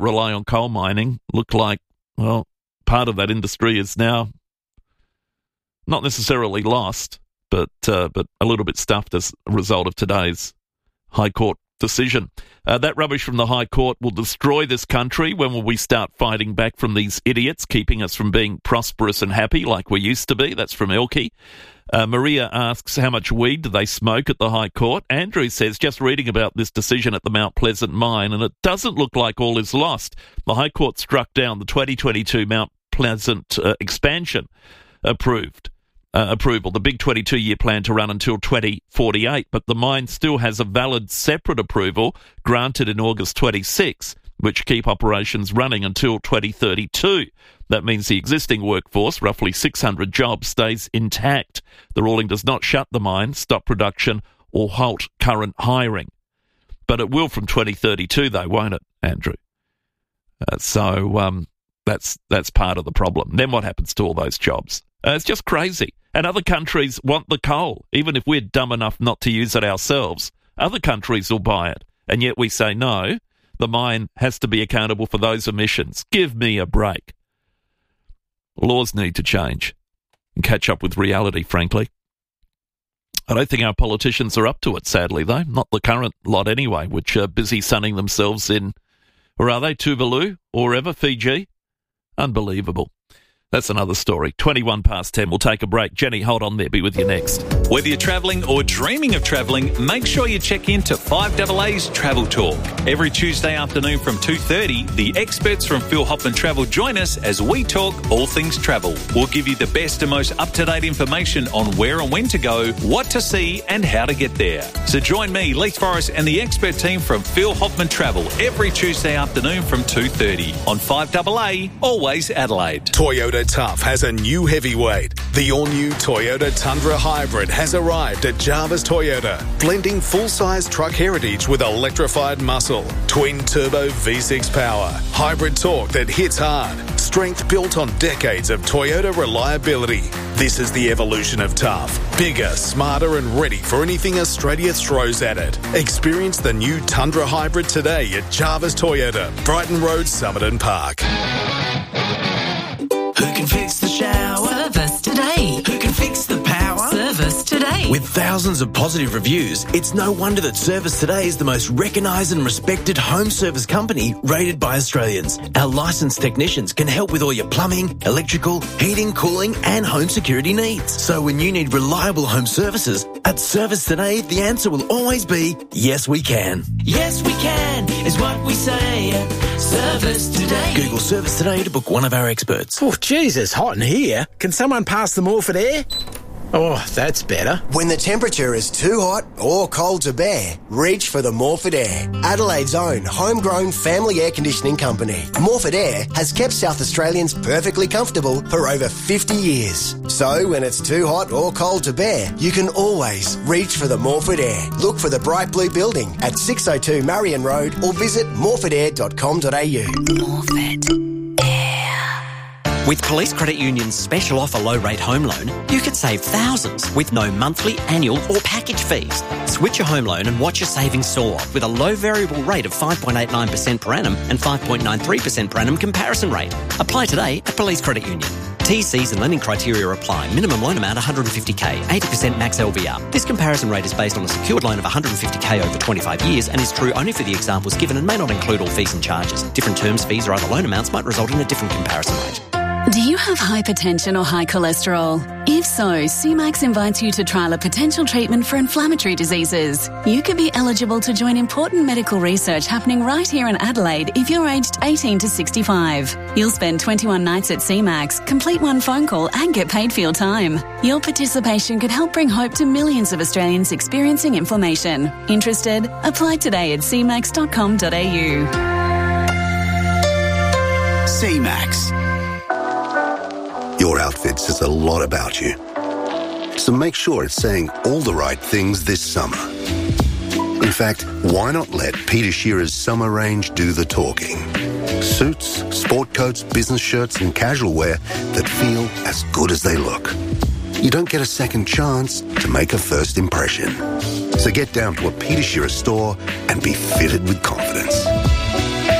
rely on coal mining look like, well, part of that industry is now not necessarily lost, but a little bit stuffed as a result of today's High Court decision. That rubbish from the High Court will destroy this country. When will we start fighting back from these idiots, keeping us from being prosperous and happy like we used to be? That's from Elkie. Maria asks, how much weed do they smoke at the High Court? Andrew says, just reading about this decision at the Mount Pleasant mine, and it doesn't look like all is lost. The High Court struck down the 2022 Mount Pleasant expansion approval, the big 22-year plan to run until 2048, but the mine still has a valid separate approval granted in August 26, which keep operations running until 2032. That means the existing workforce, roughly 600 jobs, stays intact. The ruling does not shut the mine, stop production, or halt current hiring. But it will from 2032, though, won't it, Andrew? So that's part of the problem. Then what happens to all those jobs? It's just crazy. And other countries want the coal. Even if we're dumb enough not to use it ourselves, other countries will buy it. And yet we say, no, the mine has to be accountable for those emissions. Give me a break. Laws need to change and catch up with reality, frankly. I don't think our politicians are up to it, sadly, though. Not the current lot anyway, which are busy sunning themselves in, or are they, Tuvalu or wherever, Fiji? Unbelievable. That's another story. 21 past 10. We'll take a break. Jenny, hold on there. Be with you next. Whether you're travelling or dreaming of travelling, make sure you check in to 5AA's Travel Talk. Every Tuesday afternoon from 2:30, the experts from Phil Hoffman Travel join us as we talk all things travel. We'll give you the best and most up-to-date information on where and when to go, what to see and how to get there. So join me, Leith Forrest and the expert team from Phil Hoffman Travel every Tuesday afternoon from 2:30 on 5AA, always Adelaide. Toyota Tough has a new heavyweight. The all-new Toyota Tundra Hybrid has arrived at Jarvis Toyota, blending full-size truck heritage with electrified muscle, twin-turbo V6 power, hybrid torque that hits hard, strength built on decades of Toyota reliability. This is the evolution of tough. Bigger, smarter and ready for anything Australia throws at it. Experience the new Tundra Hybrid today at Jarvis Toyota, Brighton Road, Somerton Park. Who can fix the shower? Service today. Who can fix the power? Service today. With thousands of positive reviews, it's no wonder that Service Today is the most recognised and respected home service company rated by Australians. Our licensed technicians can help with all your plumbing, electrical, heating, cooling and home security needs. So when you need reliable home services, at Service Today, the answer will always be, yes we can. Yes we can is what we say at Service Today. Google Service Today to book one of our experts. Oh, geez, it's hot in here. Can someone pass the Morphett air? Oh, that's better. When the temperature is too hot or cold to bear, reach for the Morphett Air, Adelaide's own homegrown family air conditioning company. Morphett Air has kept South Australians perfectly comfortable for over 50 years. So when it's too hot or cold to bear, you can always reach for the Morphett Air. Look for the bright blue building at 602 Marion Road or visit morphettair.com.au. Morphett. With Police Credit Union's special offer low-rate home loan, you could save thousands with no monthly, annual or package fees. Switch your home loan and watch your savings soar with a low variable rate of 5.89% per annum and 5.93% per annum comparison rate. Apply today at Police Credit Union. TCs and lending criteria apply. Minimum loan amount $150,000, 80% max LVR. This comparison rate is based on a secured loan of $150,000 over 25 years and is true only for the examples given and may not include all fees and charges. Different terms, fees or other loan amounts might result in a different comparison rate. Do you have hypertension or high cholesterol? If so, CMAX invites you to trial a potential treatment for inflammatory diseases. You could be eligible to join important medical research happening right here in Adelaide if you're aged 18 to 65. You'll spend 21 nights at CMAX, complete one phone call and get paid for your time. Your participation could help bring hope to millions of Australians experiencing inflammation. Interested? Apply today at cmax.com.au. CMAX. Your outfit says a lot about you. So make sure it's saying all the right things this summer. In fact, why not let Peter Shearer's summer range do the talking? Suits, sport coats, business shirts and casual wear that feel as good as they look. You don't get a second chance to make a first impression. So get down to a Peter Shearer store and be fitted with confidence.